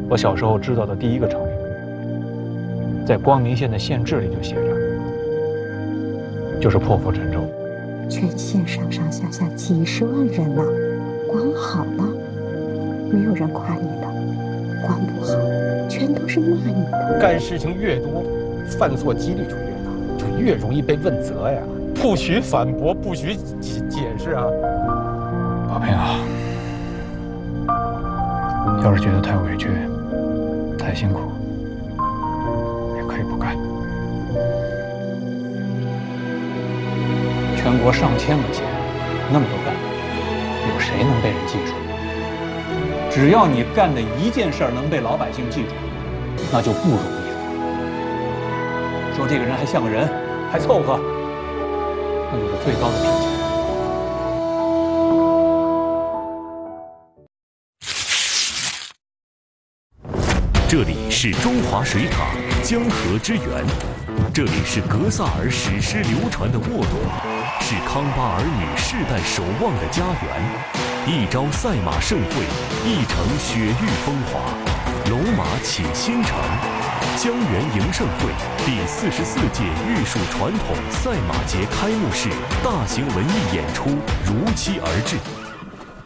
我小时候知道的第一个成语，在光明县的县志里就写着，就是破釜沉舟。 全县上上下下几十万人呢，光好了，没有人夸你的；光不好，全都是骂你的。 干事情越多，犯错几率就越大，就越容易被问责呀。不许反驳，不许解释啊！ 宝平啊，要是觉得太委屈、太辛苦，也可以不干。全国上千个街，那么多干部，有谁能被人记住？只要你干的一件事能被老百姓记住，那就不容易了。说这个人还像个人，还凑合，那就是最高的评价。 这里是中华水塔江河之源，这里是格萨尔史诗流传的沃土，是康巴儿女世代守望的家园。一朝赛马盛会，一城雪域风华，龙马启新城。江源迎盛会第44届玉树传统赛马节开幕式大型文艺演出如期而至。